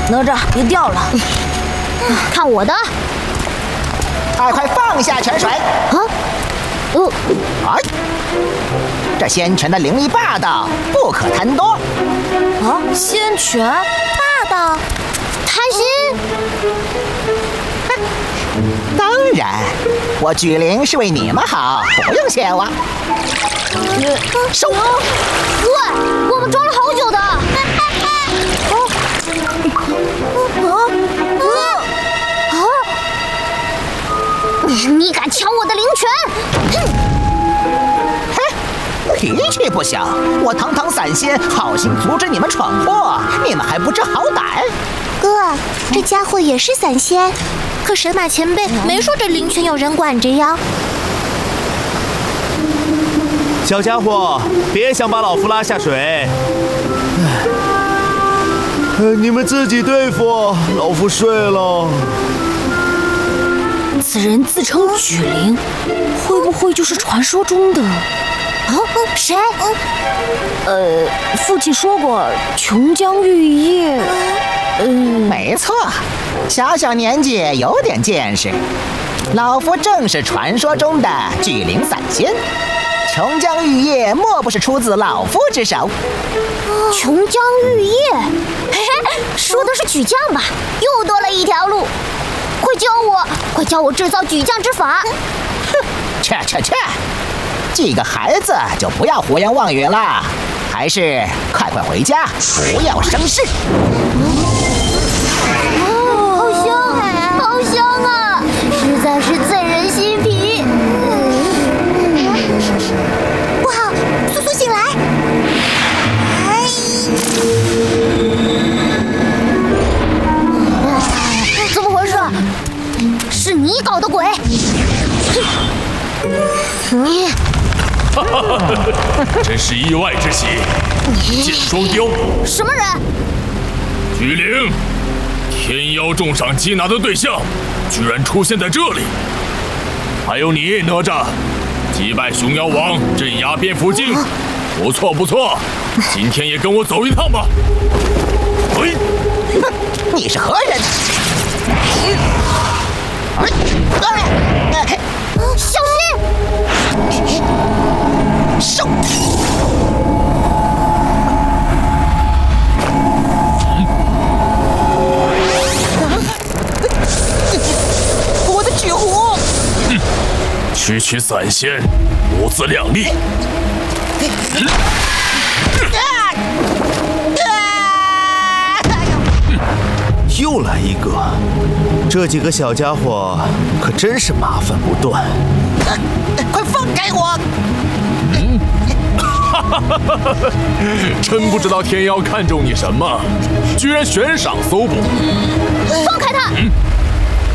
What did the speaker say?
哪吒，别掉了！ 看我的！ 快放下泉水！哎，这仙泉的灵力霸道，不可贪多。 仙泉霸道，贪心。 当然，我举灵是为你们好，不用谢我。收！ 喂，我们装了好久的。你敢抢我的灵泉？ 脾气不小，我堂堂散仙，好心阻止你们闯祸，你们还不知好歹？ 哥，这家伙也是散仙，可神马前辈没说这灵泉有人管着呀。 小家伙，别想把老夫拉下水。你们自己对付，老夫睡了。 此人自称举灵，会不会就是传说中的？ 谁？ 父亲说过琼浆玉液。 没错，小年纪有点见识。老夫正是传说中的巨灵散仙，琼浆玉液莫不是出自老夫之手。 琼浆玉液，说的是举匠吧？又多了一条路。快教我，快教我制造举匠之法！ 切！几个孩子就不要胡言妄语了，还是快回家，不要生事。 好香，好香啊！实在是醉人心脾。不好，苏醒来！怎么回事？是你搞的鬼！你。 真是意外之喜！剑双雕， 什么人？ 举灵，天妖重赏缉拿的对象，居然出现在这里。还有你哪吒，击败熊妖王，镇压蝙蝠精，不错。今天也跟我走一趟吧。 你是何人？ 小心！ 收！我的巨虎！ 区散仙，无自量力。 又来一个，这几个小家伙可真是麻烦不断。 快放开我！ 真不知道天妖看中你什么，居然悬赏搜捕。 放开他！